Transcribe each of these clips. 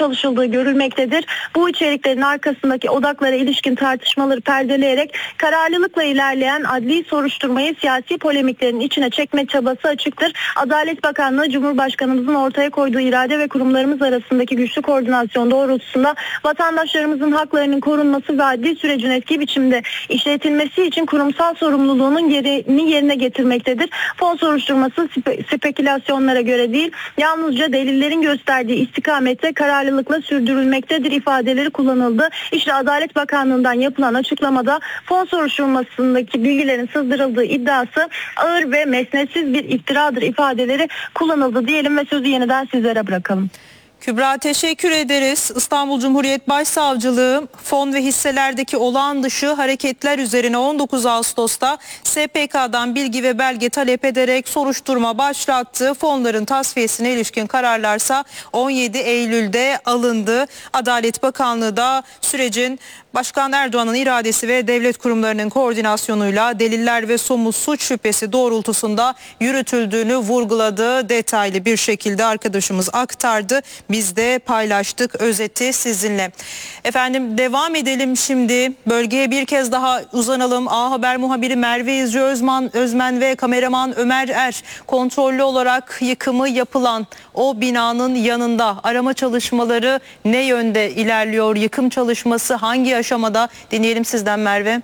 çalışıldığı görülmektedir. Bu içeriklerin arkasındaki odaklara ilişkin tartışmaları perdeleyerek kararlılıkla ilerleyen adli soruşturmayı siyasi polemiklerin içine çekme çabası açıktır. Adalet Bakanlığı, Cumhurbaşkanımızın ortaya koyduğu irade ve kurumlarımız arasındaki güçlü koordinasyon doğrultusunda vatandaşlarımızın haklarının korunması ve adli sürecin etki biçimde işletilmesi için kurumsal sorumluluğunun gereğini yerine getirmektedir. Fon soruşturması spekülasyonlara göre değil, yalnızca delillerin gösterdiği istikamette kararlılıkla sürdürülmektedir ifadeleri kullanıldı. İşte Adalet Bakanlığı'ndan yapılan açıklamada fon soruşturmasındaki bilgilerin sızdırıldığı iddiası ağır ve mesnetsiz bir iftiradır ifadeleri kullanıldı diyelim ve sözü yeniden sizlere bırakalım. Kübra, teşekkür ederiz. İstanbul Cumhuriyet Başsavcılığı fon ve hisselerdeki olağan dışı hareketler üzerine 19 Ağustos'ta SPK'dan bilgi ve belge talep ederek soruşturma başlattı. Fonların tasfiyesine ilişkin kararlarsa 17 Eylül'de alındı. Adalet Bakanlığı da sürecin Başkan Erdoğan'ın iradesi ve devlet kurumlarının koordinasyonuyla deliller ve somut suç şüphesi doğrultusunda yürütüldüğünü vurguladı. Detaylı bir şekilde arkadaşımız aktardı. Biz de paylaştık özeti sizinle. Efendim, devam edelim şimdi. Bölgeye bir kez daha uzanalım. A Haber muhabiri Merve İzci Özmen ve kameraman Ömer Er kontrollü olarak yıkımı yapılan o binanın yanında. Arama çalışmaları ne yönde ilerliyor? Yıkım çalışması hangi aşamada? Dinleyelim sizden Merve.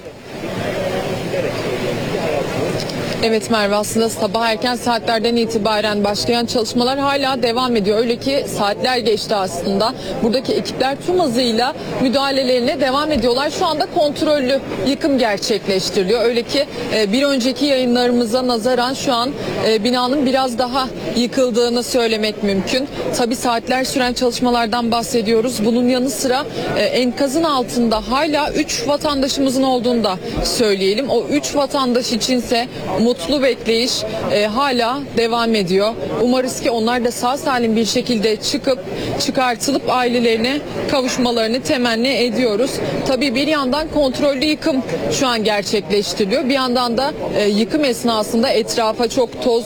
Evet Merve, aslında sabah erken saatlerden itibaren başlayan çalışmalar hala devam ediyor. Öyle ki saatler geçti aslında. Buradaki ekipler tüm hızıyla müdahalelerine devam ediyorlar. Şu anda kontrollü yıkım gerçekleştiriliyor. Öyle ki bir önceki yayınlarımıza nazaran şu an binanın biraz daha yıkıldığını söylemek mümkün. Tabii saatler süren çalışmalardan bahsediyoruz. Bunun yanı sıra enkazın altında hala 3 vatandaşımızın olduğunu da söyleyelim. O 3 vatandaş içinse mutlu bekleyiş hala devam ediyor. Umarız ki onlar da sağ salim bir şekilde çıkartılıp ailelerine kavuşmalarını temenni ediyoruz. Tabii bir yandan kontrollü yıkım şu an gerçekleştiriliyor. Bir yandan da yıkım esnasında etrafa çok toz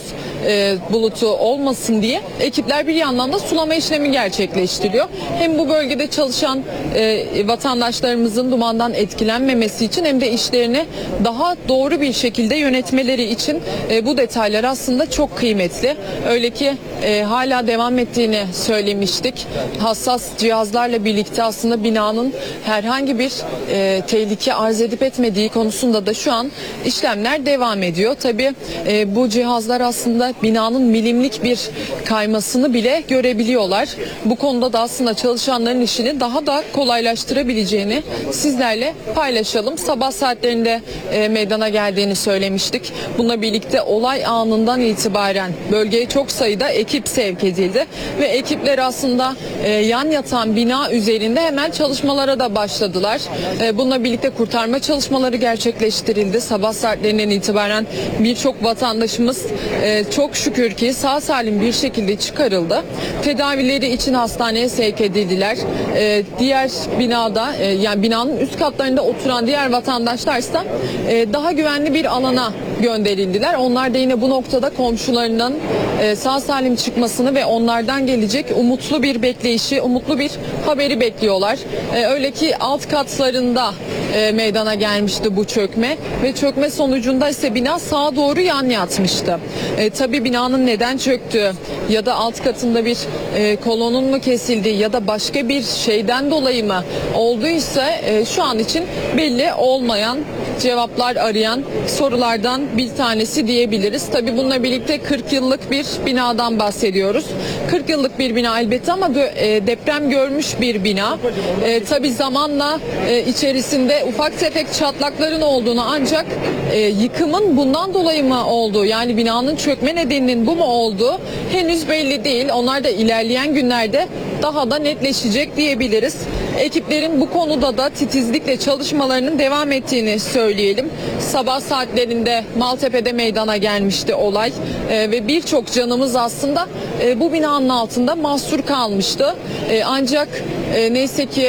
bulutu olmasın diye ekipler bir yandan da sulama işlemi gerçekleştiriyor. Hem bu bölgede çalışan vatandaşlarımızın dumandan etkilenmemesi için hem de işlerini daha doğru bir şekilde yönetmeleri için bu detaylar aslında çok kıymetli. Öyle ki hala devam ettiğini söylemiştik. Hassas cihazlarla birlikte aslında binanın herhangi bir tehlike arz edip etmediği konusunda da şu an işlemler devam ediyor. Tabii bu cihazlar aslında binanın milimlik bir kaymasını bile görebiliyorlar. Bu konuda da aslında çalışanların işini daha da kolaylaştırabileceğini sizlerle paylaşalım. Sabah saatlerinde meydana geldiğini söylemiştik. Bununla birlikte olay anından itibaren bölgeye çok sayıda ekip sevk edildi ve ekipler aslında yan yatan bina üzerinde hemen çalışmalara da başladılar. Bununla birlikte kurtarma çalışmaları gerçekleştirildi. Sabah saatlerinden itibaren birçok vatandaşımız çok şükür ki sağ salim bir şekilde çıkarıldı. Tedavileri için hastaneye sevk edildiler. Diğer binada yani binanın üst katlarında oturan diğer vatandaşlarsa daha güvenli bir alana gönderildiler. Onlar da yine bu noktada komşularının sağ salim çıkmasını ve onlardan gelecek umutlu bir bekleyişi, umutlu bir haberi bekliyorlar. Öyle ki alt katlarında meydana gelmişti bu çökme ve çökme sonucunda ise bina sağa doğru yan yatmıştı. Tabii binanın neden çöktüğü ya da alt katında bir kolonun mu kesildi ya da başka bir şeyden dolayı mı olduysa şu an için belli olmayan, cevaplar arayan sorulardan bir tanesi diyebiliriz. Tabii bununla birlikte 40 yıllık bir binadan bahsediyoruz. 40 yıllık bir bina elbette ama deprem görmüş bir bina. Tabii zamanla içerisinde ufak tefek çatlakların olduğunu ancak yıkımın bundan dolayı mı olduğu, yani binanın çökme nedeninin bu mu olduğu henüz belli değil. Onlar da ilerleyen günlerde daha da netleşecek diyebiliriz. Ekiplerin bu konuda da titizlikle çalışmalarının devam ettiğini söyleyelim. Sabah saatlerinde Maltepe'de meydana gelmişti olay ve birçok canımız aslında bu binanın altında mahsur kalmıştı. Ancak neyse ki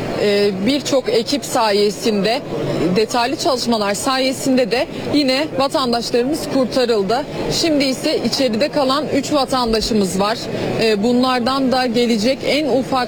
birçok ekip sayesinde, detaylı çalışmalar sayesinde de yine vatandaşlarımız kurtarıldı. Şimdi ise içeride kalan 3 vatandaşımız var. Bunlardan da gelecek en ufak